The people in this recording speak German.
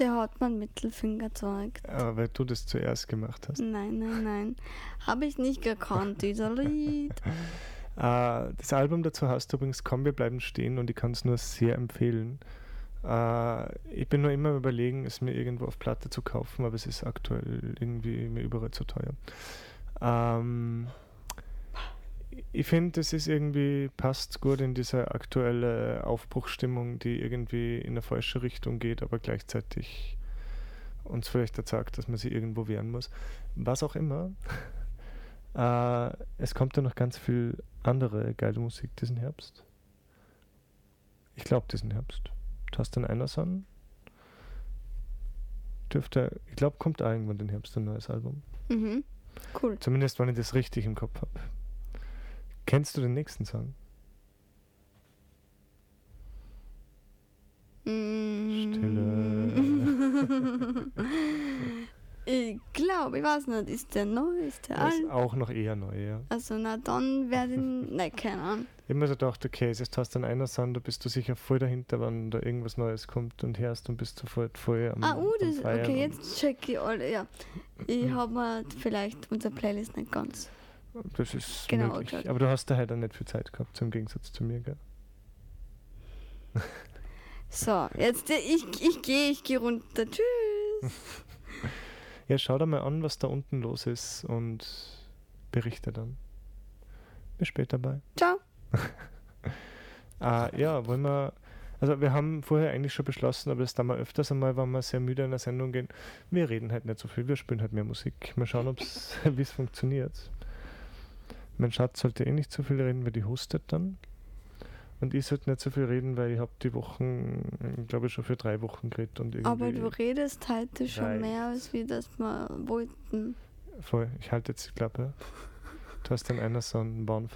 Der hat mir einen Mittelfinger gezeigt. Aber weil du das zuerst gemacht hast. Nein. Habe ich nicht gekannt, dieser Lied. Das Album dazu heißt übrigens Komm, wir bleiben stehen und ich kann es nur sehr empfehlen. Ich bin nur immer am Überlegen, es mir irgendwo auf Platte zu kaufen, aber es ist aktuell irgendwie mir überall zu teuer. Ich finde, es ist irgendwie, passt gut in diese aktuelle Aufbruchsstimmung, die irgendwie in eine falsche Richtung geht, aber gleichzeitig uns vielleicht sagt, dass man sie irgendwo wehren muss. Was auch immer. Es kommt ja noch ganz viel andere geile Musik diesen Herbst. Ich glaube diesen Herbst. Thorsten Einerson ich glaube, kommt auch irgendwann den Herbst ein neues Album. Mhm. Cool. Zumindest, wenn ich das richtig im Kopf habe. Kennst du den nächsten Song? Stille. Ich glaube, ich weiß nicht, ist der neu, ist der alt? Ist auch noch eher neu, ja. Also na dann werde ich, nein, keine Ahnung. Ich habe mir so gedacht, okay, es ist Thorsten Einerson, da bist du sicher voll dahinter, wenn da irgendwas Neues kommt und hörst und bist sofort voll am Das, Feiern okay, jetzt check ich alle, ja. Ich habe mir vielleicht unsere Playlist nicht ganz. Das ist Genau, möglich. okay. Aber du hast da halt auch nicht viel Zeit gehabt, im Gegensatz zu mir, gell? So, jetzt ich gehe runter. Tschüss. Ja, schau dir mal an, was da unten los ist und berichte dann. Bis später, bye. Ciao. Ja, wollen wir... Also wir haben vorher eigentlich schon beschlossen, aber das tun wir öfters einmal, wenn wir sehr müde in der Sendung gehen. Wir reden halt nicht so viel, wir spielen halt mehr Musik. Mal schauen, wie es funktioniert. Mein Schatz sollte eh nicht so viel reden, weil die hustet dann. Und ich sollte nicht so viel reden, weil ich habe die Wochen, glaube ich, schon für 3 Wochen geredet. Und irgendwie Aber du redest heute schon reicht. mehr, als wir das mal wollten. Voll, ich halte jetzt die Klappe. Du hast dann einer so einen Baum